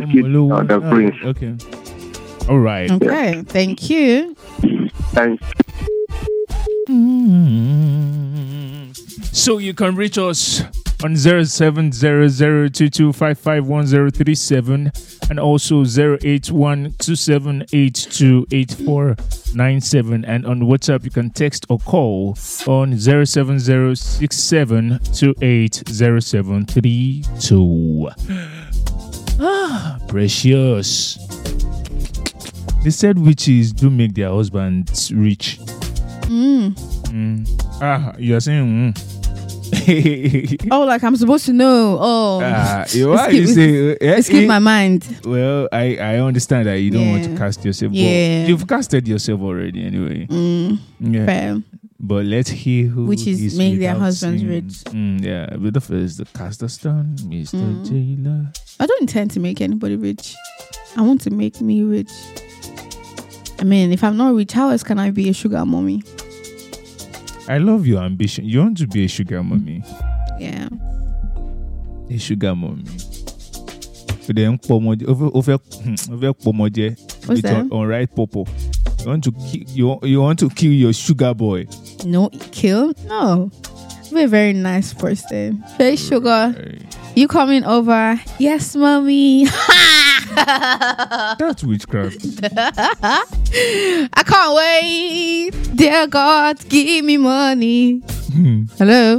the prince. Okay. All right. Okay. Thank you. Thanks. So you can reach us on 070022551037 and also 08127828497, and on WhatsApp you can text or call on 07067280732. Precious. They said witches do make their husbands rich. You are saying Oh, like I'm supposed to know. Oh, skip my mind. Well, I understand that you don't want to cast yourself. Yeah, but you've casted yourself already anyway. Fair. But let's hear who which is make their husbands rich. But the first, the caster stone, Mr. Taylor. I don't intend to make anybody rich. I want to make me rich. I mean, if I'm not rich, how else can I be a sugar mommy? I love your ambition. You want to be a sugar mommy. Yeah. A sugar mommy. Then over what's that? On right popo. You want to kill your sugar boy. No, kill? No. You're a very nice person. Hey, sugar. You coming over? Yes, mommy. That's witchcraft. I can't wait. Dear God, give me money. Hello?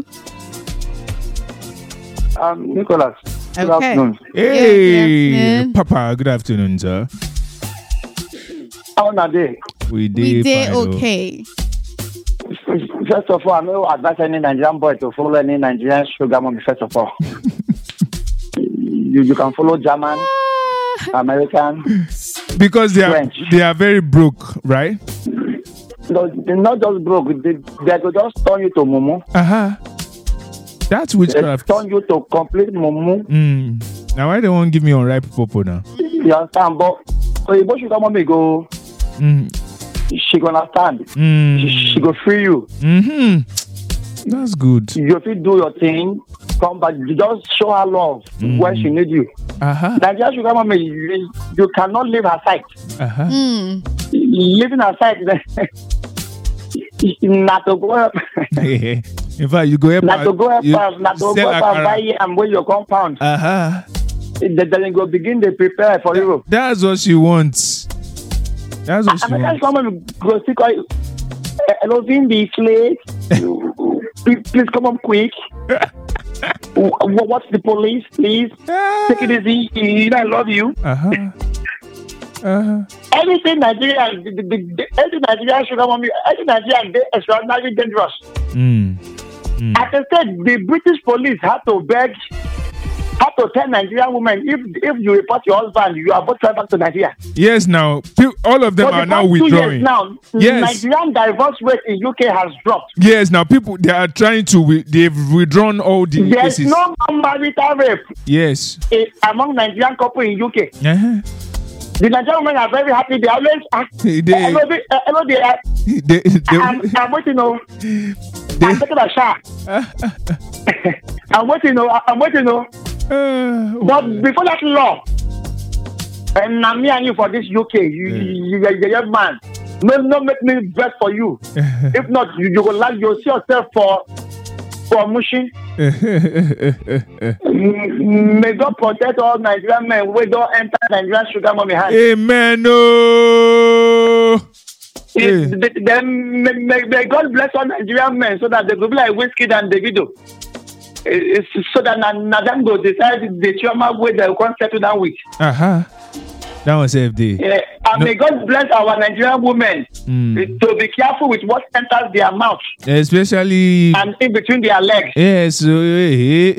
Nicholas. Good Okay. afternoon. Hey, good afternoon. Papa. Good afternoon, sir. How are they? We We did fine, though. okay. First of all, I'm not advise any Nigerian boy to follow any Nigerian sugar mommy, first of all. you can follow German, American. Because French. they are very broke, right? No, they're not just broke. They will just turn you to mumu. That's They witchcraft. turn you to complete mumu. Now why they won't give me unripe popo now? You understand? But so if sugar mommy go, she gonna understand. She go free you. That's good. You fit do your thing. Come back. You just show her love when she need you. Nigerian sugar mommy, you cannot leave her side. Leaving her side, not to go up. In fact, you go up. Not to go up, not to go up and buy it and wear your compound. Then go begin to prepare for you. That's what she wants. That's what she American wants. woman go see quite. Hello, Vin, late. Please come up quick. What's the police? Please take it easy. You know I love you. Anything Nigerian, anything Nigerian sugar mommy, anything Nigerian, they extraordinarily dangerous. As I said, the British police had to tell Nigerian women if you report your husband, you are both back to Nigeria. Yes, now all of them For are the now past 2 years withdrawing. now, Yes. Nigerian divorce rate in UK has dropped. Yes, now people they are trying to they've withdrawn all the There's cases. no more marital rape Yes. among Nigerian couples in UK. The Nigerian women are very happy. They always ask, I'm waiting on. I'm taking a shower. I'm waiting on. But before that law, and now me and you for this UK, you're a man. No, make me vex for you. If not, you will like you see yourself for mushing. May God protect all Nigerian men. We don't enter Nigerian sugar mommy hands. Amen. No. Then may God bless all Nigerian men so that they will be like Whiskey and Davido. So that now them go decide the chairman way they can settle down with. That was FD. And may God bless our Nigerian women to be careful with what enters their mouth. Especially and in between their legs. Yes. May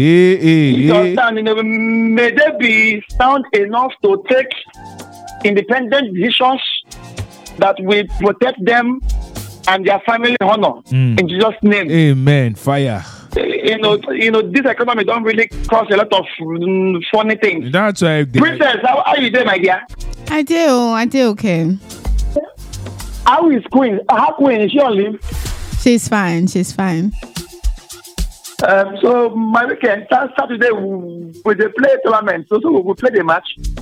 they be sound enough to take independent decisions that will protect them and their family honor. In Jesus' name. Amen. Fire. You know, this economy don't really cause a lot of funny things. That's why. Princess, how are you doing, my dear? I do okay. How is Queen? How Queen is she on leave? She's fine. So my weekend Saturday we play tournament. So we will play the match.